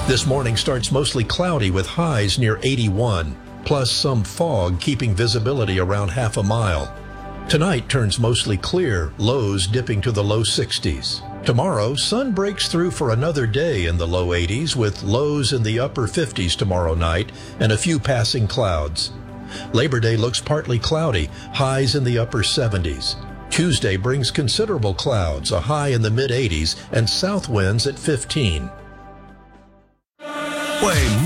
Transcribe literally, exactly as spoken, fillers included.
This morning starts mostly cloudy with highs near eighty-one, plus some fog keeping visibility around half a mile. Tonight turns mostly clear, lows dipping to the low sixties. Tomorrow, sun breaks through for another day in the low eighties with lows in the upper fifties tomorrow night and a few passing clouds. Labor Day looks partly cloudy, highs in the upper seventies. Tuesday brings considerable clouds, a high in the mid eighties, and south winds at fifteen. Way